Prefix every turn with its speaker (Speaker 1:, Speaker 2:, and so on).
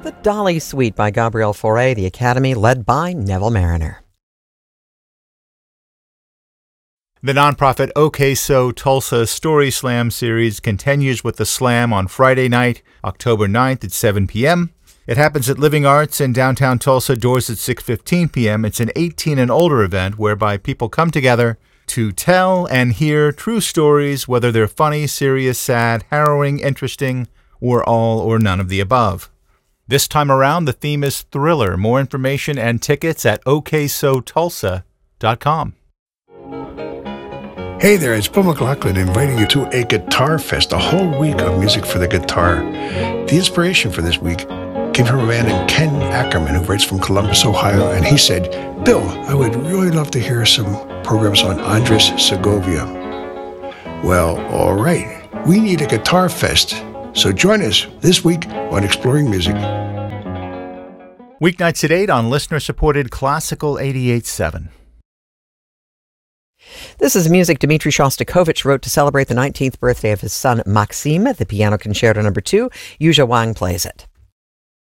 Speaker 1: The Dolly Suite by Gabrielle Fauré, the Academy led by Neville Mariner.
Speaker 2: The nonprofit OK So Tulsa Story Slam series continues with the slam on Friday night, October 9th at 7 p.m. It happens at Living Arts in downtown Tulsa, doors at 6:15 p.m. It's an 18 and older event whereby people come together to tell and hear true stories, whether they're funny, serious, sad, harrowing, interesting, or all or none of the above. This time around, the theme is thriller. More information and tickets at oksotulsa.com.
Speaker 3: Hey there, it's Bill McLaughlin inviting you to a Guitar Fest, a whole week of music for the guitar. The inspiration for this week came from a man named Ken Ackerman, who writes from Columbus, Ohio, and he said, Bill, I would really love to hear some programs on Andres Segovia. Well, all right, we need a Guitar Fest, so join us this week on Exploring Music.
Speaker 2: Weeknights at 8 on listener-supported Classical 88.7.
Speaker 1: This is music Dmitri Shostakovich wrote to celebrate the 19th birthday of his son Maxim. The Piano Concerto No. 2, Yuja Wang plays it.